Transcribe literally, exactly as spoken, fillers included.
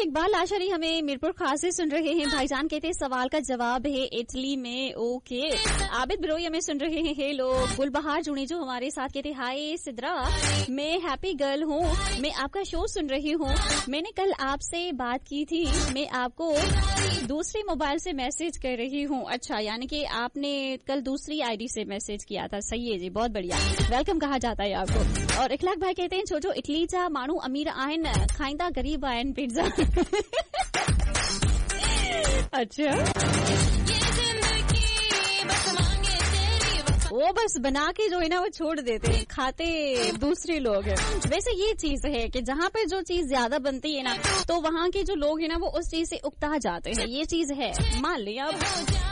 इकबाल लाशरी हमें मीरपुर खास से सुन रहे हैं। भाईजान कहते हैं सवाल का जवाब है इटली में। ओके। आबिद बिरोई हमें सुन रहे हैं। हे लोग गुलबहार जुड़ी जो हमारे साथ कहते हाय सिद्रा, मैं हैप्पी गर्ल हूँ, मैं आपका शो सुन रही हूँ। मैंने कल आपसे बात की थी, मैं आपको दूसरे मोबाइल से मैसेज कर रही हूँ। अच्छा, यानी कि आपने कल दूसरी आईडी से मैसेज किया था। सही है जी, बहुत बढ़िया, वेलकम कहा जाता है आपको। और इखलाक भाई कहते हैं छोटो इटली जा मानू अमीर आयन खाइंदा गरीब आयन पिज्जा। अच्छा, वो बस बना के जो है ना वो छोड़ देते हैं, खाते दूसरे लोग हैं। वैसे ये चीज है कि जहाँ पे जो चीज ज्यादा बनती है ना तो वहाँ के जो लोग हैं ना वो उस चीज से उकता जाते हैं। ये चीज है, मान लिया अब।